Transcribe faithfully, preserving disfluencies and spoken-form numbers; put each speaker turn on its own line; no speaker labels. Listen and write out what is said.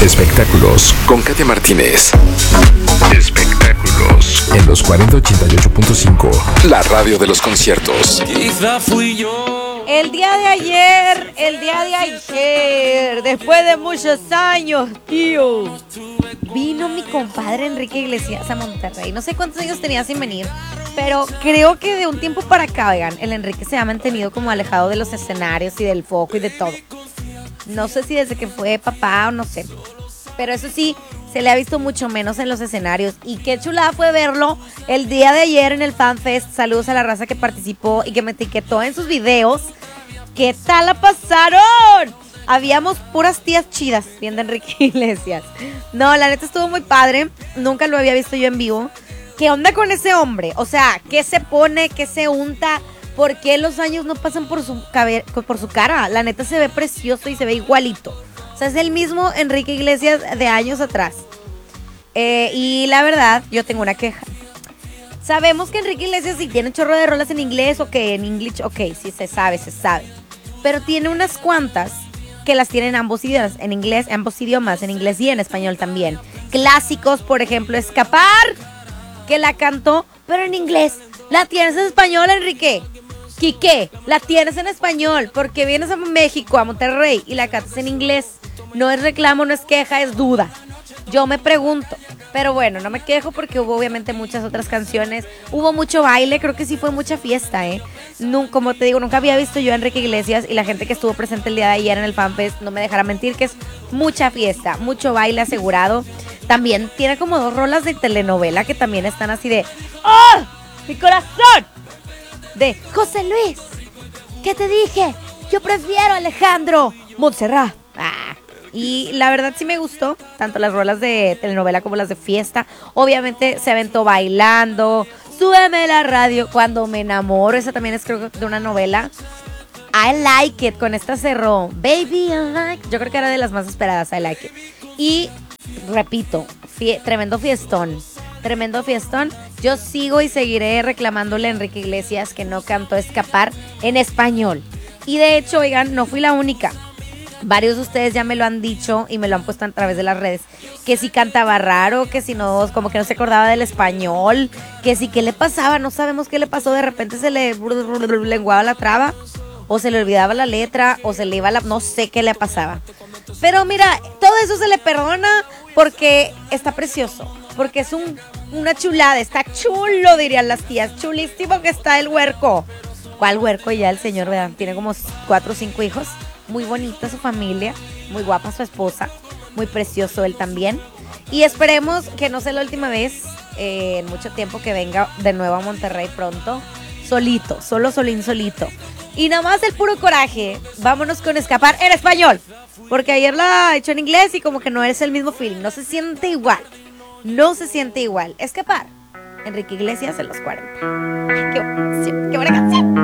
Espectáculos con Katia Martínez. Espectáculos en los cuarenta ochenta y ocho punto cinco. La radio de los conciertos.
Quizá fui yo.
El día de ayer, el día de ayer, después de muchos años, tío, vino mi compadre Enrique Iglesias a Monterrey. No sé cuántos años tenía sin venir, pero creo que de un tiempo para acá, oigan, el Enrique se ha mantenido como alejado de los escenarios y del foco y de todo. No sé si desde que fue papá o no sé, pero eso sí, se le ha visto mucho menos en los escenarios. Y qué chulada fue verlo el día de ayer en el FanFest. Saludos a la raza que participó y que me etiquetó en sus videos. ¿Qué tal la pasaron? Habíamos puras tías chidas viendo a Enrique Iglesias. No, la neta estuvo muy padre. Nunca lo había visto yo en vivo. ¿Qué onda con ese hombre? O sea, ¿qué se pone? ¿Qué se unta? ¿Por qué los años no pasan por su, cabe- por su cara? La neta se ve precioso y se ve igualito. O sea, es el mismo Enrique Iglesias de años atrás. Eh, y la verdad, yo tengo una queja. Sabemos que Enrique Iglesias sí tiene un chorro de rolas en inglés, ok, en English, ok, sí se sabe, se sabe. Pero tiene unas cuantas que las tienen en ambos idiomas, en inglés, ambos idiomas, en inglés y en español también. Clásicos, por ejemplo, Escapar, que la cantó, pero en inglés. La tienes en español, Enrique. Quique, la tienes en español, porque vienes a México, a Monterrey, y la cantas en inglés. No es reclamo, no es queja, es duda. Yo me pregunto, pero bueno, no me quejo porque hubo obviamente muchas otras canciones. Hubo mucho baile, creo que sí fue mucha fiesta, ¿eh? No, como te digo, nunca había visto yo a Enrique Iglesias y la gente que estuvo presente el día de ayer en el FanFest no me dejará mentir que es mucha fiesta, mucho baile asegurado. También tiene como dos rolas de telenovela que también están así de ¡oh! ¡Mi corazón! De José Luis, ¿qué te dije? Yo prefiero a Alejandro Montserrat. Ah. Y la verdad sí me gustó, tanto las rolas de telenovela como las de fiesta. Obviamente se aventó bailando, súbeme la radio, cuando me enamoro, esa también es creo que de una novela. I Like It, con esta cerró, Baby I Like It. Yo creo que era de las más esperadas, I Like It. Y repito, fie- tremendo fiestón, tremendo fiestón. Yo sigo y seguiré reclamándole a Enrique Iglesias que no cantó Escapar en español. Y de hecho, oigan, no fui la única. Varios de ustedes ya me lo han dicho y me lo han puesto a través de las redes, que si cantaba raro, que si no, como que no se acordaba del español, que si qué le pasaba, no sabemos qué le pasó, de repente se le lenguaba la traba, o se le olvidaba la letra, o se le iba la, no sé qué le pasaba. Pero mira, todo eso se le perdona porque está precioso, porque es un, una chulada, está chulo, dirían las tías, chulísimo que está el huerco. ¿Cuál huerco? Ya el señor, ¿verdad? Tiene como cuatro o cinco hijos. Muy bonita su familia, muy guapa su esposa, muy precioso él también. Y esperemos que no sea la última vez eh, en mucho tiempo que venga de nuevo a Monterrey pronto. Solito, solo solín solito. Y nada más el puro coraje, vámonos con Escapar en español. Porque ayer la he hecho en inglés y como que no es el mismo feeling, no se siente igual. No se siente igual. Escapar, Enrique Iglesias en los cuarenta. Qué buena canción, qué buena canción.